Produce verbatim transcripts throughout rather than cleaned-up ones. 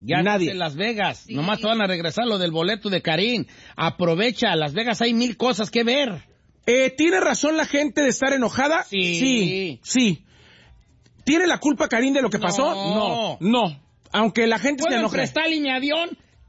Ya nadie. En Las Vegas, sí. Nomás te van a regresar lo del boleto de Karim. Aprovecha, Las Vegas hay mil cosas que ver. Eh, ¿Tiene razón la gente de estar enojada? Sí. Sí, sí. ¿Tiene la culpa Karim de lo que No. pasó? No, no. Aunque la gente se enoje. ¿Puedo prestarle mi avión?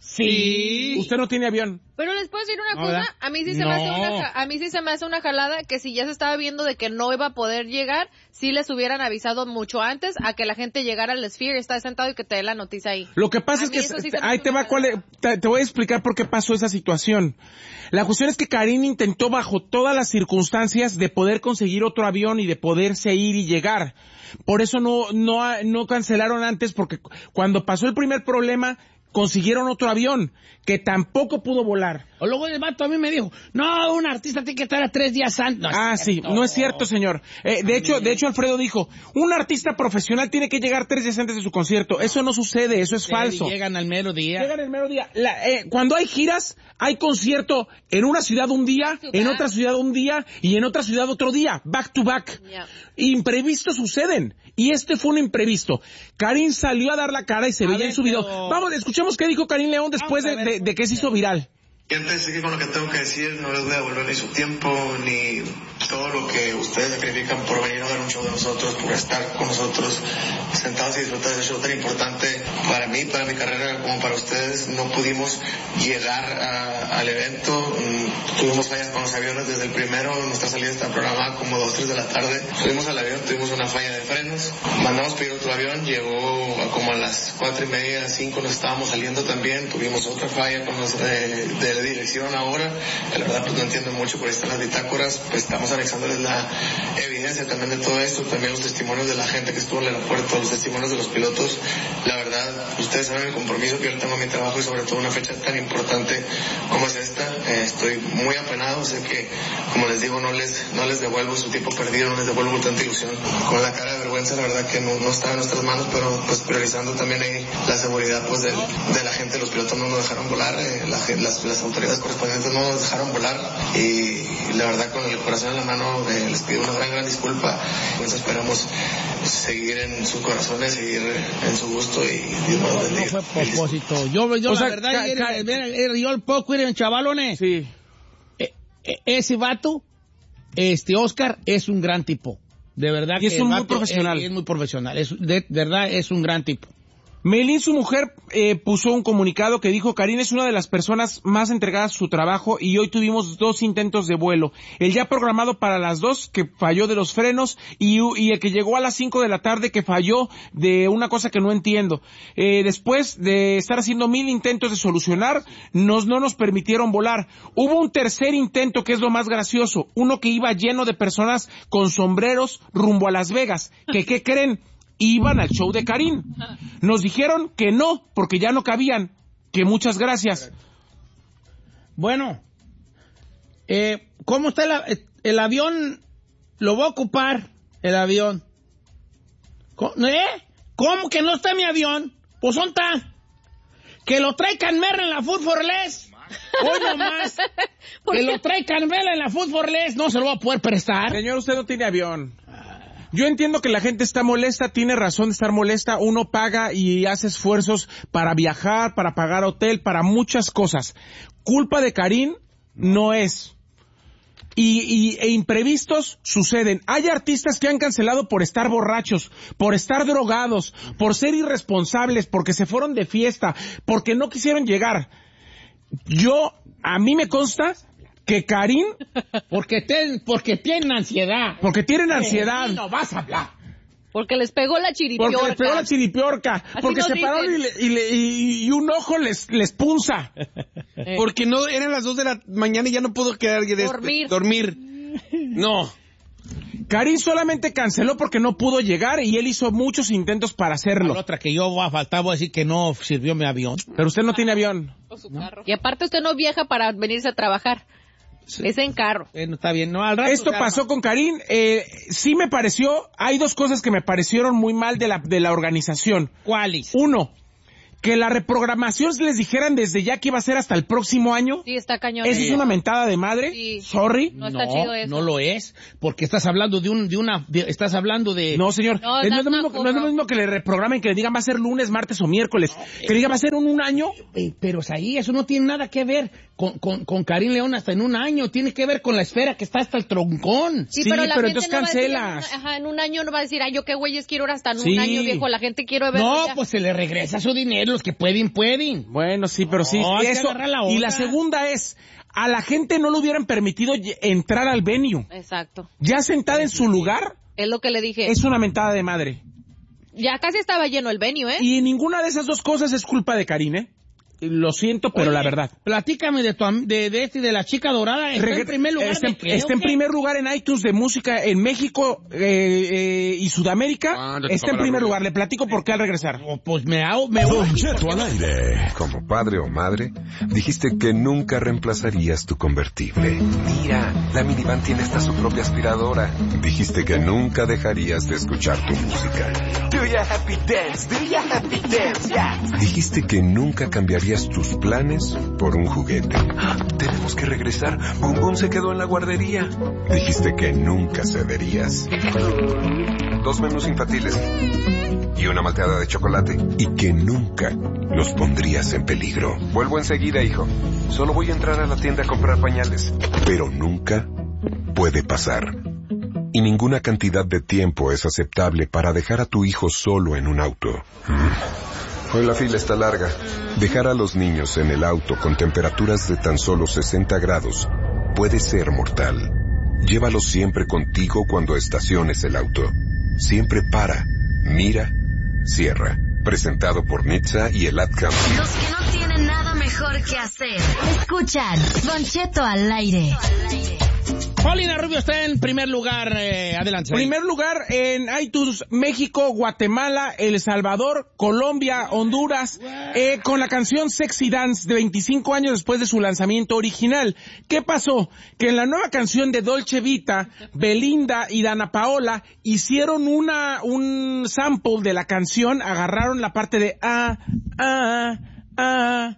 Sí. Usted no tiene avión. Pero les puedo decir una No, cosa, ¿verdad? a mí sí se No. me hace una a mí sí se me hace una jalada que si ya se estaba viendo de que no iba a poder llegar, si les hubieran avisado mucho antes a que la gente llegara al Sphere, está sentado y que te dé la noticia ahí. Lo que pasa A es mí que eso sí se me ahí hace te una va cuál es- te, te voy a explicar por qué pasó esa situación. La cuestión es que Karim intentó bajo todas las circunstancias de poder conseguir otro avión y de poderse ir y llegar. Por eso no no no cancelaron antes, porque cuando pasó el primer problema consiguieron otro avión que tampoco pudo volar. O luego el vato a mí me dijo, no, un artista tiene que estar a tres días antes. No, Ah, sí, no es cierto, señor. Eh, de hecho, de hecho, Alfredo dijo, un artista profesional tiene que llegar tres días antes de su concierto. Eso no sucede, eso es Sí, falso. Llegan al mero día. Llegan el mero día. La, eh, cuando hay giras, hay concierto en una ciudad un día, en otra ciudad un día y en otra ciudad otro día, back to back. Yeah. Imprevistos suceden. Y este fue un imprevisto. Karim salió a dar la cara y se A veía ver, en su video. pero- Vamos, escuchemos qué dijo Karim León después de, Vamos a ver. de- de que se hizo viral. Y antes de que con lo que tengo que decir, no les voy a devolver ni su tiempo, ni todo lo que ustedes sacrifican por venir a ver un show de nosotros, por estar con nosotros sentados y disfrutar de ese show tan importante para mí, para mi carrera, como para ustedes. No pudimos llegar a, al evento, mm, tuvimos fallas con los aviones desde el primero, nuestra salida está programada como dos, tres de la tarde. Subimos al avión, tuvimos una falla de frenos, mandamos pedir otro avión, llegó a como a las cuatro y media, cinco, nos estábamos saliendo también, tuvimos otra falla con los de, de la dirección ahora. La verdad pues no entiendo mucho, por ahí están las bitácoras, pues estamos anexándoles la evidencia también de todo esto, también los testimonios de la gente que estuvo en el aeropuerto, los testimonios de los pilotos. La verdad, ustedes saben el compromiso que yo tengo a mi trabajo y sobre todo una fecha tan importante como es esta. Eh, estoy muy apenado, sé que, como les digo, no les no les devuelvo su tiempo perdido, no les devuelvo tanta ilusión. Con la cara de vergüenza, la verdad que no, no está en nuestras manos, pero pues priorizando también ahí la seguridad pues del, de la gente, los pilotos no nos dejaron volar, eh, la, las, las autoridades correspondientes no nos dejaron volar y la verdad con el corazón en la mano eh, les pido una gran gran disculpa. Pues esperamos seguir en sus corazones, seguir en su gusto y Dios nos No bendiga. fue propósito. Yo, yo O la sea, verdad, ca- era- ca- era- era- yo el poco, miren, chavalones. Sí. E- e- ese vato, este Oscar, es un gran tipo. De verdad Y es que el un muy vato profesional. Es, es muy profesional. Es, de, de verdad, es un gran tipo. Melín, su mujer, eh, puso un comunicado que dijo, Karim es una de las personas más entregadas a su trabajo y hoy tuvimos dos intentos de vuelo. El ya programado para las dos, que falló de los frenos, y, y el que llegó a las cinco de la tarde, que falló de una cosa que no entiendo. Eh, después de estar haciendo mil intentos de solucionar, nos, no nos permitieron volar. Hubo un tercer intento, que es lo más gracioso, uno que iba lleno de personas con sombreros rumbo a Las Vegas. ¿Que qué creen? Iban al show de Karim. Nos dijeron que no, porque ya no cabían. Que muchas gracias. Bueno, eh, ¿cómo está el, el avión? Lo voy a ocupar, el avión. ¿Cómo, ¿Eh? ¿Cómo que no está mi avión? Pues ¿dónde está? Que lo trae Canberra en la Food for Less. Hoy nomás. Que lo trae Canberra en la Food for Less. No se lo va a poder prestar. Señor, usted no tiene avión. Yo entiendo que la gente está molesta, tiene razón de estar molesta. Uno paga y hace esfuerzos para viajar, para pagar hotel, para muchas cosas. Culpa de Karim no es. Y, y e imprevistos suceden. Hay artistas que han cancelado por estar borrachos, por estar drogados, por ser irresponsables, porque se fueron de fiesta, porque no quisieron llegar. Yo, a mí me consta que Karim, Porque, ten, porque tienen ansiedad. porque tienen ansiedad, Eh, no vas a hablar. Porque les pegó la chiripiorca. porque les pegó la chiripiorca, Así porque nos se pararon y, dicen. le- y, le- y- y un ojo les, les punza. Eh. Porque no, eran las dos de la mañana y ya no puedo quedar de Dormir. dormir. No. Karim solamente canceló porque no pudo llegar y él hizo muchos intentos para La hacerlo. otra que yo voy a faltar, voy a decir que no sirvió mi avión. Pero usted no tiene avión. Y aparte usted no viaja para venirse a trabajar. Es en carro. Bueno, está bien. No, al rato Esto se pasó arma. con Karim. Eh, sí me pareció, hay dos cosas que me parecieron muy mal de la, de la organización. ¿Cuáles? Uno, que la reprogramación les dijeran desde ya que iba a ser hasta el próximo año. Sí, está cañón. ¿Eso es una mentada de madre? Sí. Sorry. No está no, chido eso. no lo es, porque estás hablando de un, de una, de- estás hablando de... No, señor. No, Eh, No, es that's lo mismo, not no es lo cool. mismo que le reprogramen, que le digan va a ser lunes, martes o miércoles. Que le digan va a ser en un año. Eh, pero ahí eso no tiene nada que ver con, con, con Karim León hasta en un año, tiene que ver con la esfera que está hasta el troncón. Sí, Sí, pero la pero gente entonces no va a decir, cancelas. en un- ajá, en un año no va a decir, ay, yo qué güeyes quiero ir hasta en Sí. un año, viejo, la gente quiere ver. No, ya. pues se le regresa su dinero, los que pueden, pueden. Bueno, sí, pero sí. No, hay que eso. agarrar la Y onda. la segunda es, a la gente no le hubieran permitido lle- entrar al venue. Exacto. Ya sentada en su lugar, Es lo que le dije. es una mentada de madre. Ya casi estaba lleno el venue, ¿eh? Y ninguna de esas dos cosas es culpa de Karim, ¿eh? Lo siento, pero Oye, la verdad. Platícame de, tu, am- de, de este, de la chica dorada. ¿Está Regre- en primer lugar está, de qué, está o en qué? primer lugar en iTunes de música en México eh, eh, y Sudamérica. Ah, ya te Está en tocó la primer rubia. lugar. Le platico por qué al regresar. Oh, pues me hago, me hago. Don Cheto al aire. Como padre o madre, dijiste que nunca reemplazarías tu convertible. Mira, la minivan tiene hasta su propia aspiradora. Dijiste que nunca dejarías de escuchar tu música. Do your happy dance, do your happy dance, yeah. Dijiste que nunca cambiarías tus planes por un juguete. Tenemos que regresar. Boom Boom se quedó en la guardería. Dijiste que nunca cederías. Dos menús infantiles y una malteada de chocolate. Y que nunca los pondrías en peligro. Vuelvo enseguida, hijo. Solo voy a entrar a la tienda a comprar pañales. Pero nunca puede pasar. Y ninguna cantidad de tiempo es aceptable para dejar a tu hijo solo en un auto. Mm. Hoy la fila está larga. Dejar a los niños en el auto con temperaturas de tan solo sesenta grados puede ser mortal. Llévalos siempre contigo cuando estaciones el auto. Siempre para, mira, cierra. Presentado por Nitza y el AdCam. Los que no tienen nada mejor que hacer. Escuchan Don Cheto al aire. Paulina Rubio está en primer lugar. Eh, adelante. Primer lugar en iTunes, México, Guatemala, El Salvador, Colombia, Honduras, eh, con la canción Sexy Dance de veinticinco años después de su lanzamiento original. ¿Qué pasó? Que en la nueva canción de Dolce Vita, Belinda y Dana Paola hicieron una un sample de la canción, agarraron la parte de ah, ah, ah,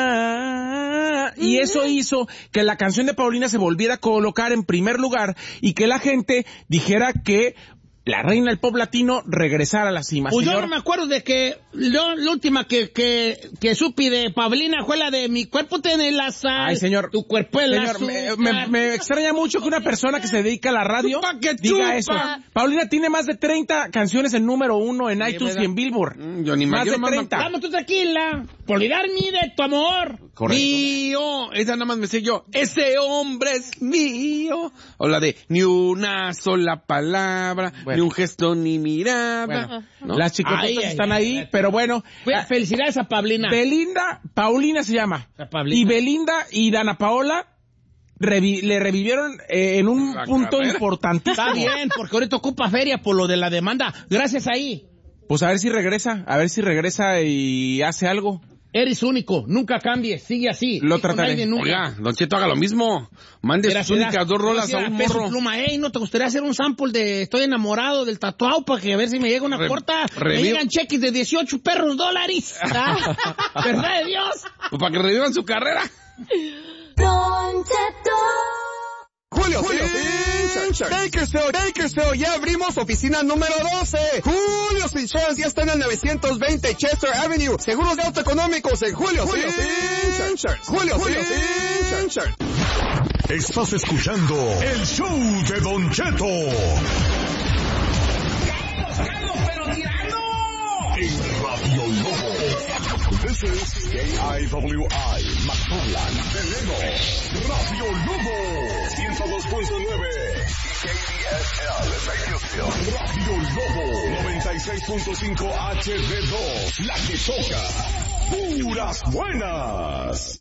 Ah, y eso hizo que la canción de Paulina se volviera a colocar en primer lugar y que la gente dijera que la reina del pop latino regresara a la cima. Pues yo señor. no me acuerdo de que yo, la última que, que, que supe de Paulina fue la de mi cuerpo tiene la sal. Ay, señor. Tu cuerpo es la Señor, me, azúcar. me- me extraña mucho que una persona que se dedica a la radio Chupa que diga chupa. eso. Paulina tiene más de treinta canciones en número uno en iTunes ¿verdad? y en Billboard. Mm, yo ni más me- yo de nomás me treinta. Vamos tú tranquila, por olvidarme de tu amor. Correcto. Mío, esa nada más me sé yo. Ese hombre es mío. O la de ni una sola palabra, Bueno. ni un gesto ni mirada. Bueno, ¿no? las chicototas Ay, ay, están ay, ahí, ay. pero bueno. Fe- ah, Felicidades a Paulina. Belinda, Paulina se llama. La Paulina. Y Belinda y Dana Paola revi- le revivieron eh, en un La punto carrera. importantísimo. Está bien, porque ahorita ocupa feria por lo de la demanda. Gracias ahí. Pues a ver si regresa, a ver si regresa y hace algo. Eres único, nunca cambies, sigue así. Lo Sí, con trataré. nadie nunca. Oiga, Don Cheto, haga lo mismo. Mande Gracias, sus únicas gracias. dos rolas a Gracias, un Peso morro. Pluma. Ey, ¿no te gustaría hacer un sample de Estoy enamorado del tatuado para que a ver si me llega una Re- corta? Me reviv- llegan cheques de dieciocho perros dólares. Ah, ¿verdad de Dios? Pues para que revivan su carrera. Don Cheto. Julio, Julio Bakersfield, Bakersfield, ya abrimos oficina número doce. Julio's Insurance ya está en el novecientos veinte Chester Avenue. Seguros de auto económicos en Julio's Insurance. Julio's Insurance. Estás escuchando el show de Don Cheto. En Radio Lobo. This is K I W I, McFarland, Deleno. Radio Lobo. ciento dos punto nueve. K D S L, Radio Radio Lobo. noventa y seis punto cinco H D dos. La que toca. Puras buenas.